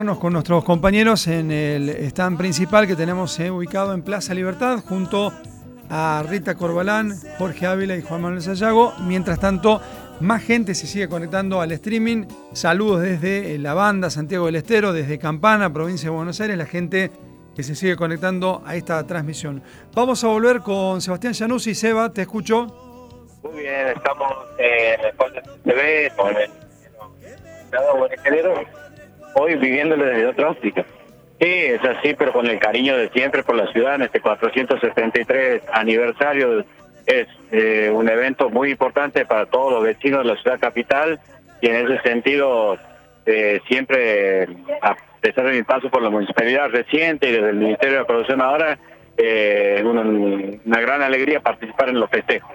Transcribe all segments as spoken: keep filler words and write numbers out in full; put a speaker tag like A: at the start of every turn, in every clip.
A: Con nuestros compañeros en el stand principal que tenemos eh, ubicado en Plaza Libertad junto a Rita Corbalán, Jorge Ávila y Juan Manuel Sayago. Mientras tanto, más gente se sigue conectando al streaming. Saludos desde la banda Santiago del Estero, desde Campana, provincia de Buenos Aires, la gente que se sigue conectando a esta transmisión. Vamos a volver con Sebastián Januzzi. Seba, te escucho.
B: Muy bien, estamos eh, en el Hall de T V con el lado buen ingeniero, hoy viviéndolo desde otra óptica. Sí, es así, pero con el cariño de siempre por la ciudad. En este cuatrocientos setenta y tres aniversario es eh, un evento muy importante para todos los vecinos de la ciudad capital, y en ese sentido eh, siempre, a pesar de mi paso por la municipalidad reciente y desde el Ministerio de Producción ahora, eh, una, una gran alegría participar en los festejos.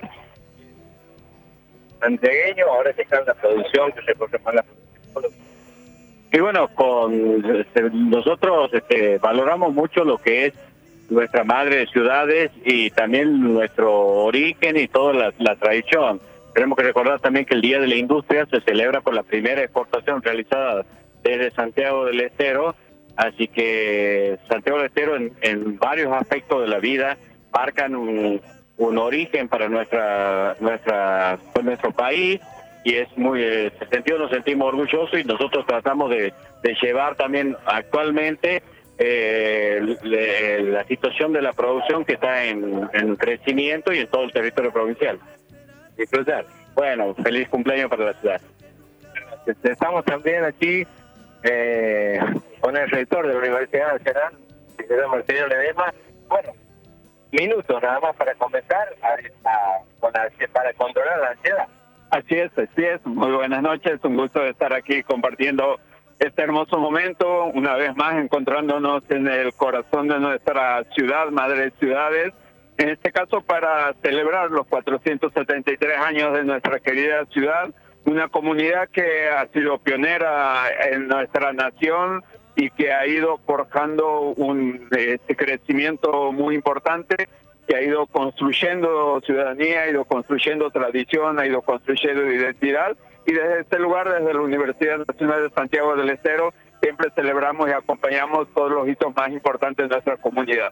B: Santiagueño, ahora se está en la producción, que se corresponde a la producción. Y bueno, con este, nosotros este, valoramos mucho lo que es nuestra madre de ciudades y también nuestro origen y toda la, la tradición. Tenemos que recordar también que el Día de la Industria se celebra por la primera exportación realizada desde Santiago del Estero, así que Santiago del Estero en, en varios aspectos de la vida marcan un, un origen para nuestra nuestra pues nuestro país. Y es muy, en ese sentido nos sentimos orgullosos y nosotros tratamos de, de llevar también actualmente eh, le, la situación de la producción que está en, en crecimiento y en todo el territorio provincial. Disfrutar. Bueno, feliz cumpleaños para la ciudad. Estamos también aquí eh, con el rector de la Universidad Nacional, el señor Marcelino Ledesma. Bueno, minutos nada más para comenzar a, a, con la, para controlar la ansiedad.
C: Así es, así es. Muy buenas noches. Un gusto de estar aquí compartiendo este hermoso momento, una vez más encontrándonos en el corazón de nuestra ciudad, madre de ciudades, en este caso para celebrar los cuatrocientos setenta y tres años de nuestra querida ciudad, una comunidad que ha sido pionera en nuestra nación y que ha ido forjando un este crecimiento muy importante, que ha ido construyendo ciudadanía, ha ido construyendo tradición, ha ido construyendo identidad, y desde este lugar, desde la Universidad Nacional de Santiago del Estero, siempre celebramos y acompañamos todos los hitos más importantes de nuestra comunidad.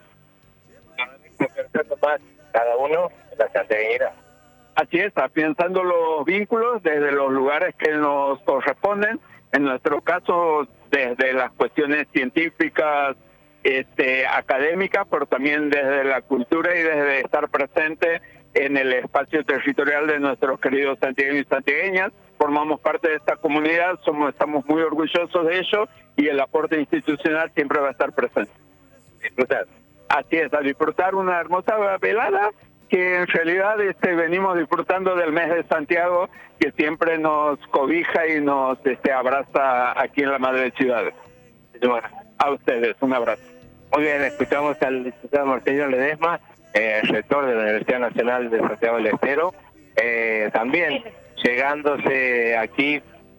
B: Cada uno en la santiagueñera.
C: Así es, afianzando los vínculos desde los lugares que nos corresponden, en nuestro caso desde las cuestiones científicas, Este, académica, pero también desde la cultura y desde estar presente en el espacio territorial de nuestros queridos santiagueños y santiagueñas. Formamos parte de esta comunidad, somos estamos muy orgullosos de ello, y el aporte institucional siempre va a estar presente.
B: Disfrutar.
C: Así es, a disfrutar una hermosa velada que en realidad este, venimos disfrutando del mes de Santiago, que siempre nos cobija y nos este, abraza aquí en la Madre de Ciudades.
B: Bueno,
C: a ustedes, un abrazo.
B: Muy bien, escuchamos al diputado Marcelino Ledesma, eh, rector de la Universidad Nacional de Santiago del Estero, eh, también llegándose aquí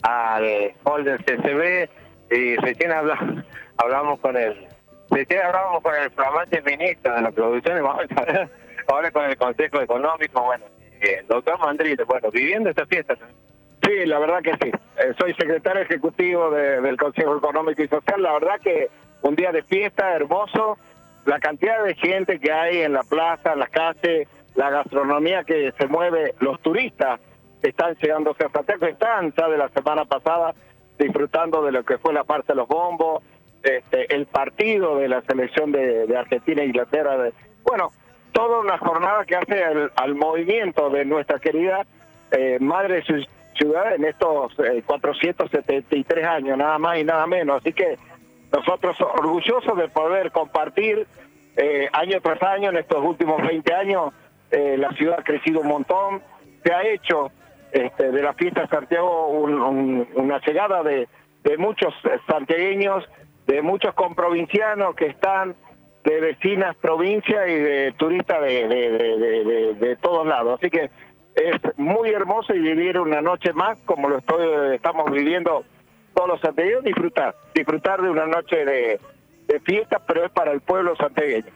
B: al hall del C C B, y recién hablamos, hablamos con el recién hablábamos con el flamante ministro de la producción, y vamos a ver ahora con el Consejo Económico. Bueno, eh, doctor Mandrito, bueno, viviendo esta fiesta.
D: Sí, la verdad que sí. Eh, soy secretario ejecutivo de, del Consejo Económico y Social. La verdad que un día de fiesta hermoso, la cantidad de gente que hay en la plaza, en las calles, la gastronomía que se mueve, los turistas que están llegando a Santiago, están ya de la semana pasada disfrutando de lo que fue la parte de los bombos, este, el partido de la selección de, de Argentina e Inglaterra. De, bueno, toda una jornada que hace al, al movimiento de nuestra querida eh, madre ciudad en estos eh, cuatrocientos setenta y tres años, nada más y nada menos. Así que nosotros orgullosos de poder compartir eh, año tras año, en estos últimos veinte años, eh, la ciudad ha crecido un montón, se ha hecho este, de la fiesta de Santiago un, un, una llegada de, de muchos santiagueños, de muchos comprovincianos que están de vecinas provincias y de turistas de, de, de, de, de, de todos lados. Así que es muy hermoso, y vivir una noche más como lo estoy estamos viviendo todos los santiagueños, disfrutar, disfrutar de una noche de, de fiesta, pero es para el pueblo santiagueño.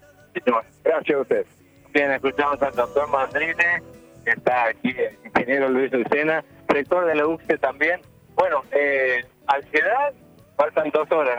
D: Gracias a ustedes.
B: Bien, escuchamos al doctor Mandrine, que está aquí, el ingeniero Luis Lucena, rector de la U C E también. Bueno, eh, ansiedad
C: Faltan dos horas.